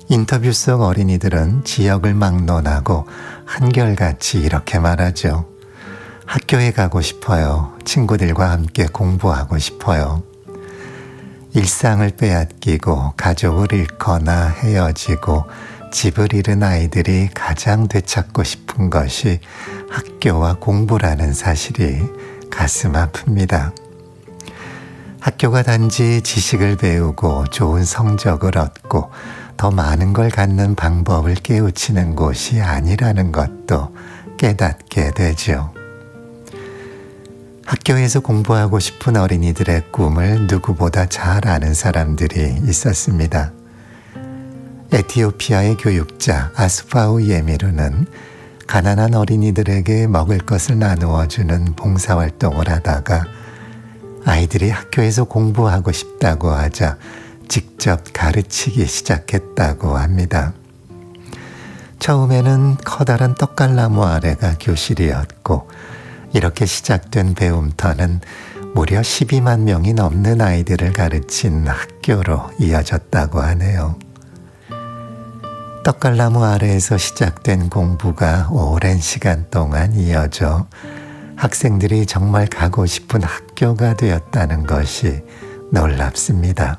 인터뷰 속 어린이들은 지역을 막론하고 한결같이 이렇게 말하죠. 학교에 가고 싶어요. 친구들과 함께 공부하고 싶어요. 일상을 빼앗기고 가족을 잃거나 헤어지고 집을 잃은 아이들이 가장 되찾고 싶은 것이 학교와 공부라는 사실이 가슴 아픕니다. 학교가 단지 지식을 배우고 좋은 성적을 얻고 더 많은 걸 갖는 방법을 깨우치는 곳이 아니라는 것도 깨닫게 되죠. 학교에서 공부하고 싶은 어린이들의 꿈을 누구보다 잘 아는 사람들이 있었습니다. 에티오피아의 교육자 아스파우 예미르는 가난한 어린이들에게 먹을 것을 나누어 주는 봉사활동을 하다가 아이들이 학교에서 공부하고 싶다고 하자 직접 가르치기 시작했다고 합니다. 처음에는 커다란 떡갈나무 아래가 교실이었고 이렇게 시작된 배움터는 무려 12만 명이 넘는 아이들을 가르친 학교로 이어졌다고 하네요. 떡갈나무 아래에서 시작된 공부가 오랜 시간 동안 이어져 학생들이 정말 가고 싶은 학교가 되었다는 것이 놀랍습니다.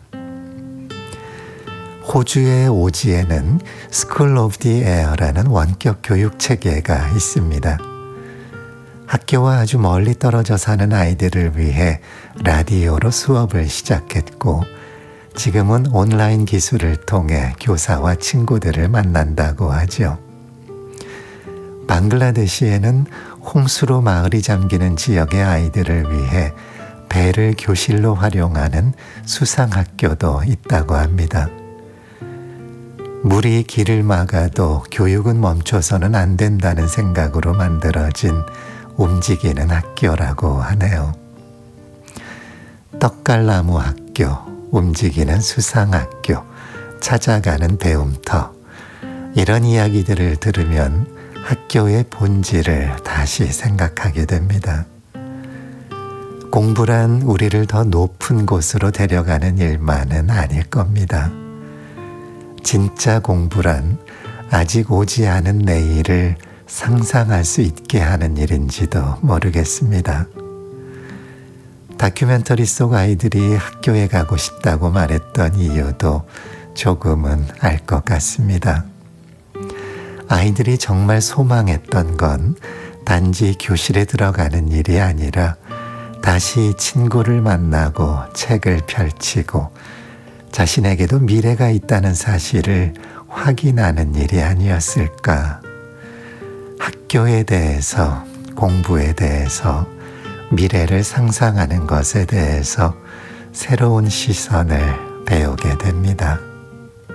호주의 오지에는 School of the Air라는 원격 교육 체계가 있습니다. 학교와 아주 멀리 떨어져 사는 아이들을 위해 라디오로 수업을 시작했고 지금은 온라인 기술을 통해 교사와 친구들을 만난다고 하죠. 방글라데시에는 홍수로 마을이 잠기는 지역의 아이들을 위해 배를 교실로 활용하는 수상학교도 있다고 합니다. 물이 길을 막아도 교육은 멈춰서는 안 된다는 생각으로 만들어진 움직이는 학교라고 하네요. 떡갈나무 학교, 움직이는 수상학교, 찾아가는 배움터. 이런 이야기들을 들으면 학교의 본질을 다시 생각하게 됩니다. 공부란 우리를 더 높은 곳으로 데려가는 일만은 아닐 겁니다. 진짜 공부란 아직 오지 않은 내일을 상상할 수 있게 하는 일인지도 모르겠습니다. 다큐멘터리 속 아이들이 학교에 가고 싶다고 말했던 이유도 조금은 알 것 같습니다. 아이들이 정말 소망했던 건 단지 교실에 들어가는 일이 아니라 다시 친구를 만나고 책을 펼치고 자신에게도 미래가 있다는 사실을 확인하는 일이 아니었을까. 학교에 대해서, 공부에 대해서, 미래를 상상하는 것에 대해서 새로운 시선을 배우게 됩니다.